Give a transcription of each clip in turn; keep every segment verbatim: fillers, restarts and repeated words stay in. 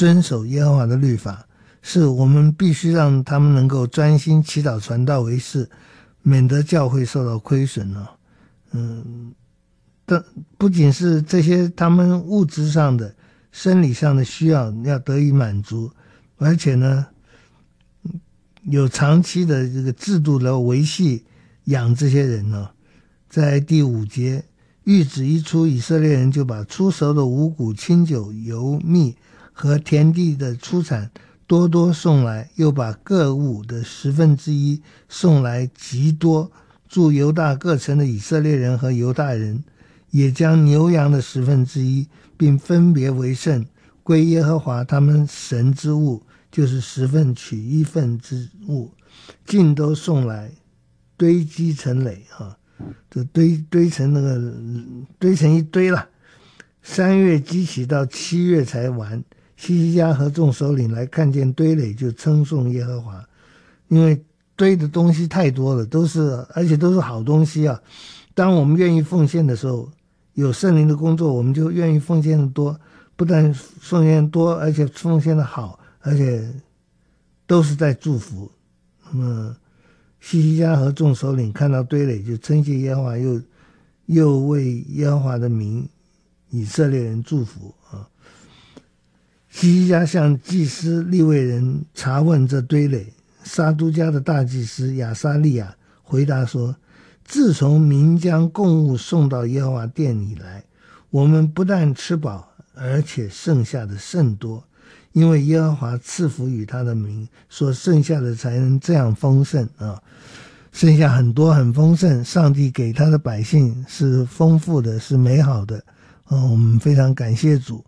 遵守耶和华的律法，是我们必须让他们能够专心祈祷传道为事，免得教会受到亏损哦。嗯，但不仅是这些他们物质上的、生理上的需要要得以满足，而且呢，有长期的这个制度来维系养这些人呢。在第五节，谕旨一出，以色列人就把出熟的五谷、清酒、油、蜜和田地的出产多多送来，又把各物的十分之一送来极多。住犹大各城的以色列人和犹大人也将牛羊的十分之一，并分别为圣，归耶和华他们神之物，就是十份取一份之物，尽都送来，堆积成垒啊，就堆堆成那个堆成一堆了。三月积起到七月才完。希西家和众首领来看见堆垒，就称颂耶和华，因为堆的东西太多了，都是而且都是好东西啊。当我们愿意奉献的时候，有圣灵的工作，我们就愿意奉献的多，不但奉献多，而且奉献的好，而且都是在祝福。那么希西家和众首领看到堆垒，就称谢耶和华，又又为耶和华的名以色列人祝福啊。希西家向祭司利未人查问这堆垒，撒督家的大祭司亚撒利亚回答说，自从民将供物送到耶和华殿里来，我们不但吃饱，而且剩下的甚多，因为耶和华赐福与他的名，所剩下的才能这样丰盛啊，剩下很多很丰盛。上帝给他的百姓是丰富的，是美好的啊，我们非常感谢主。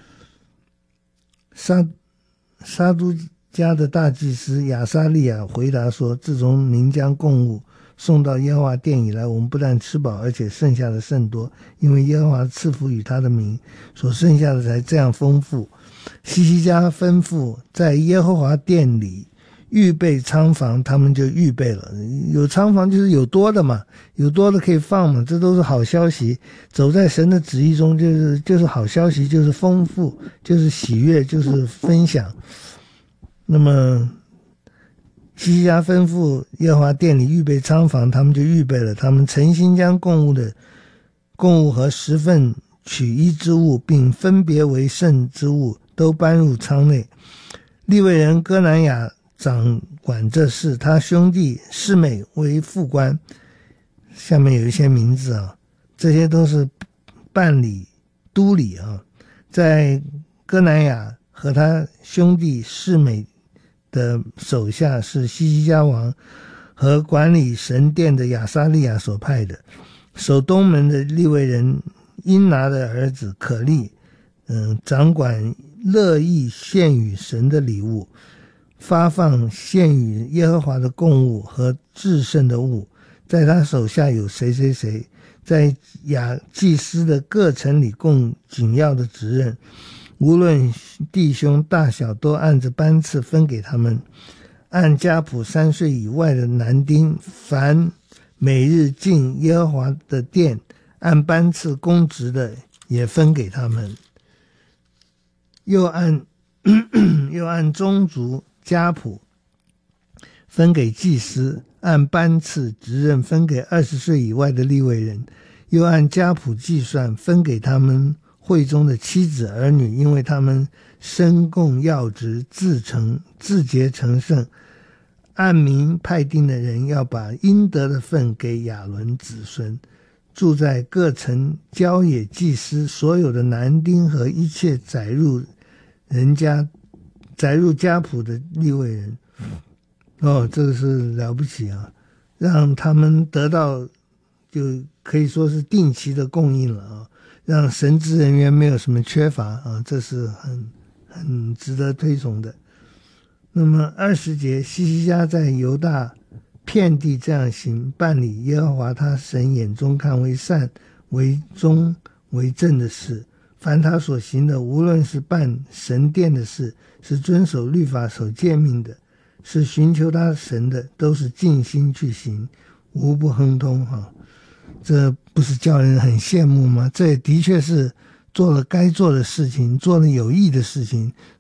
撒撒督家的大祭司亚撒利亚回答说，自从民将供物送到耶和华殿以来，我们不但吃饱，而且剩下的甚多，因为耶和华赐福与他的名，所剩下的才这样丰富。希西家吩咐在耶和华殿里预备仓房，他们就预备了。有仓房就是有多的嘛，有多的可以放嘛，这都是好消息。走在神的旨意中，就是就是好消息，就是丰富，就是喜悦，就是分享。那么希西家吩咐耶和华殿里预备仓房，他们就预备了。他们诚心将供物的供物和十份取一之物，并分别为圣之物，都搬入仓内。利未人哥南雅掌管这事，他兄弟示每为副官。下面有一些名字啊，这些都是办理督理啊。在哥南雅和他兄弟示每的手下是希西家王和管理神殿的亚撒利亚所派的。守东门的利未人因拿的儿子可利，嗯，掌管乐意献与神的礼物，发放献与耶和华的供物和至圣的物。在他手下有谁谁谁，在亚祭司的各城里供紧要的职任，无论弟兄大小，都按着班次分给他们。按家谱三岁以外的男丁，凡每日进耶和华的殿按班次供职的，也分给他们。又按又按宗族家谱分给祭司，按班次职任分给二十岁以外的利未人，又按家谱计算分给他们会中的妻子儿女，因为他们身供要职，自成自洁成圣。按名派定的人要把应得的份给亚伦子孙。住在各城郊野祭司所有的男丁和一切载入人家载入家谱的利未人，哦，这个是了不起啊，让他们得到就可以说是定期的供应了啊，让神职人员没有什么缺乏啊，这是很很值得推崇的。那么二十节，希西家在犹大遍地这样行，办理耶和华他神眼中看为善、为忠、为正的事。凡他所行的，无论是办神殿的事，是遵守律法、守诫命的，是寻求他神的，都是尽心去行，无不亨通哈。这不是叫人很羡慕吗？这也的确是做了该做的事情，做了有益的事情，